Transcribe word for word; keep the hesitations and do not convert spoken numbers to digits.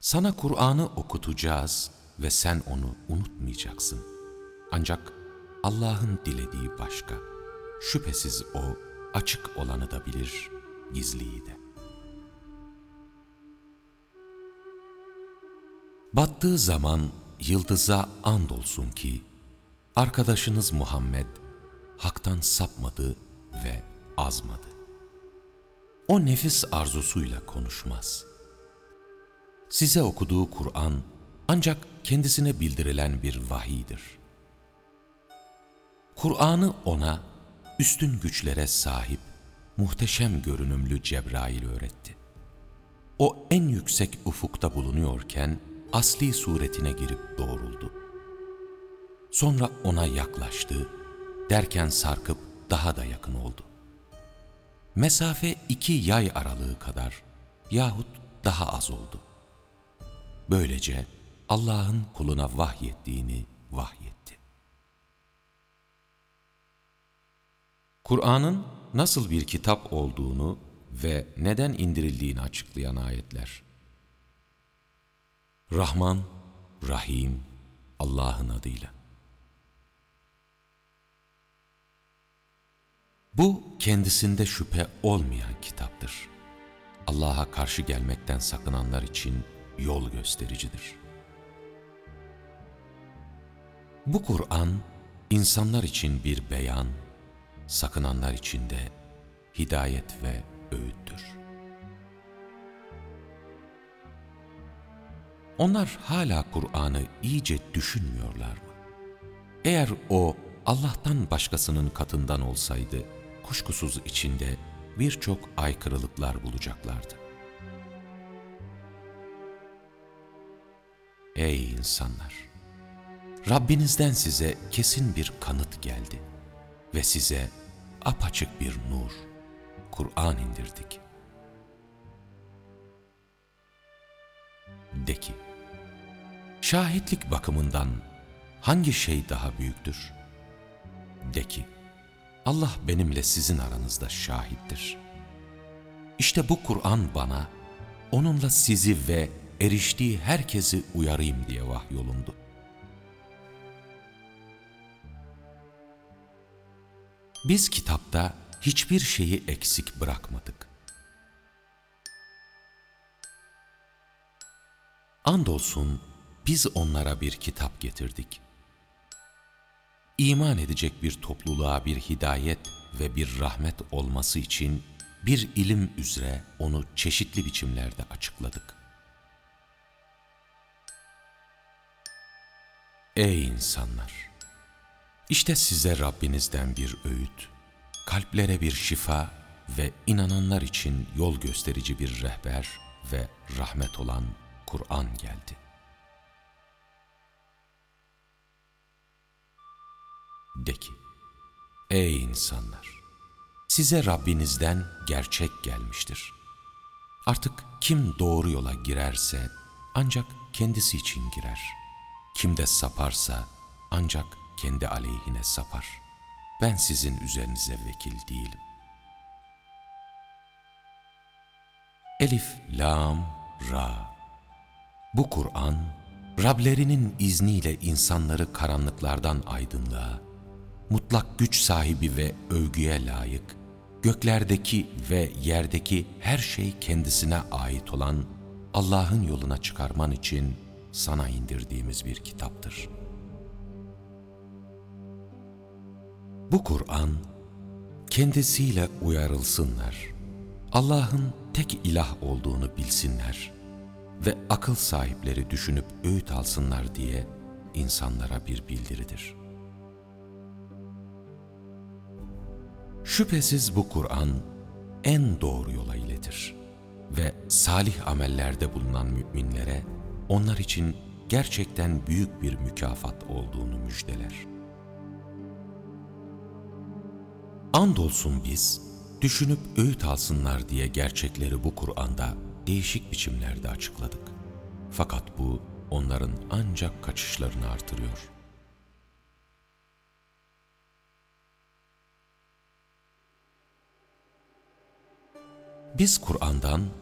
Sana Kur'an'ı okutacağız ve sen onu unutmayacaksın. Ancak Allah'ın dilediği başka. Şüphesiz O açık olanı da bilir, gizliyi de. Battığı zaman yıldıza andolsun ki, arkadaşınız Muhammed haktan sapmadı ve azmadı. O nefis arzusuyla konuşmaz. Size okuduğu Kur'an ancak kendisine bildirilen bir vahiydir. Kur'an'ı ona üstün güçlere sahip, muhteşem görünümlü Cebrail öğretti. O en yüksek ufukta bulunuyorken asli suretine girip doğruldu. Sonra ona yaklaştı, derken sarkıp daha da yakın oldu. Mesafe iki yay aralığı kadar yahut daha az oldu. Böylece Allah'ın kuluna vahyettiğini vahyetti. Kur'an'ın nasıl bir kitap olduğunu ve neden indirildiğini açıklayan ayetler. Rahman, Rahim, Allah'ın adıyla. Bu kendisinde şüphe olmayan kitaptır. Allah'a karşı gelmekten sakınanlar için yol göstericidir. Bu Kur'an, insanlar için bir beyan, sakınanlar için de hidayet ve öğüttür. Onlar hala Kur'an'ı iyice düşünmüyorlar mı? Eğer o Allah'tan başkasının katından olsaydı, kuşkusuz içinde birçok aykırılıklar bulacaklardı. Ey insanlar! Rabbinizden size kesin bir kanıt geldi ve size apaçık bir nur, Kur'an indirdik. De ki, şahitlik bakımından hangi şey daha büyüktür? De ki, Allah benimle sizin aranızda şahittir. İşte bu Kur'an bana, onunla sizi ve eriştiği herkesi uyarayım diye vahyolundu. Biz kitapta hiçbir şeyi eksik bırakmadık. Andolsun biz onlara bir kitap getirdik. İman edecek bir topluluğa bir hidayet ve bir rahmet olması için bir ilim üzere onu çeşitli biçimlerde açıkladık. Ey insanlar! İşte size Rabbinizden bir öğüt, kalplere bir şifa ve inananlar için yol gösterici bir rehber ve rahmet olan Kur'an geldi. De ki, ey insanlar! Size Rabbinizden gerçek gelmiştir. Artık kim doğru yola girerse ancak kendisi için girer. Kim de saparsa ancak kendi aleyhine sapar. Ben sizin üzerinize vekil değilim. Elif, Lam, Ra. Bu Kur'an, Rablerinin izniyle insanları karanlıklardan aydınlığa, mutlak güç sahibi ve övgüye layık, göklerdeki ve yerdeki her şey kendisine ait olan Allah'ın yoluna çıkarman için sana indirdiğimiz bir kitaptır. Bu Kur'an, kendisiyle uyarılsınlar, Allah'ın tek ilah olduğunu bilsinler ve akıl sahipleri düşünüp öğüt alsınlar diye insanlara bir bildiridir. Şüphesiz bu Kur'an en doğru yola iletir ve salih amellerde bulunan müminlere onlar için gerçekten büyük bir mükafat olduğunu müjdeler. Andolsun biz, düşünüp öğüt alsınlar diye gerçekleri bu Kur'an'da değişik biçimlerde açıkladık. Fakat bu onların ancak kaçışlarını artırıyor. Biz Kur'an'dan